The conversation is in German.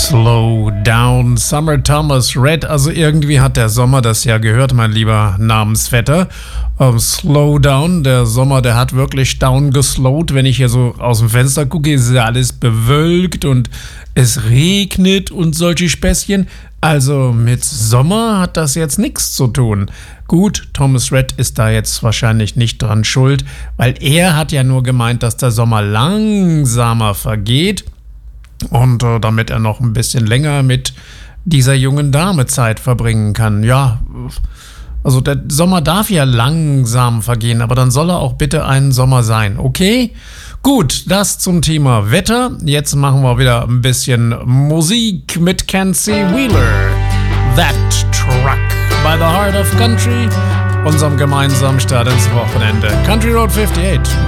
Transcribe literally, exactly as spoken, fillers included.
Slow Down, Summer Thomas Red. Also irgendwie hat der Sommer das ja gehört, mein lieber Namensvetter. Ähm, Slow Down, der Sommer, der hat wirklich down geslowt. Wenn ich hier so aus dem Fenster gucke, ist ja alles bewölkt und es regnet und solche Späßchen. Also mit Sommer hat das jetzt nichts zu tun. Gut, Thomas Red ist da jetzt wahrscheinlich nicht dran schuld, weil er hat ja nur gemeint, dass der Sommer langsamer vergeht. Und äh, damit er noch ein bisschen länger mit dieser jungen Dame Zeit verbringen kann. Ja, also der Sommer darf ja langsam vergehen, aber dann soll er auch bitte ein Sommer sein, okay? Gut, das zum Thema Wetter. Jetzt machen wir wieder ein bisschen Musik mit Kenzie Wheeler. That Truck by the Heart of Country, unserem gemeinsamen Start ins Wochenende. Country Road achtundfünfzig.